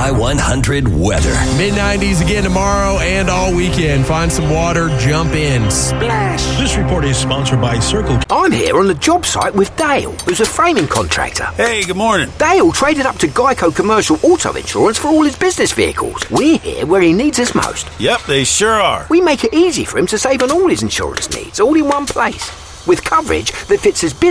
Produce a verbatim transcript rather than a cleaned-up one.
Y one hundred weather. mid nineties again tomorrow and all weekend. Find some water, jump in. Splash! This report is sponsored by Circle K. I'm here on the job site with Dale, who's a framing contractor. Hey, good morning. Dale traded up to Geico Commercial Auto Insurance for all his business vehicles. We're here where he needs us most. Yep, they sure are. We make it easy for him to save on all his insurance needs, all in one place, with coverage that fits his business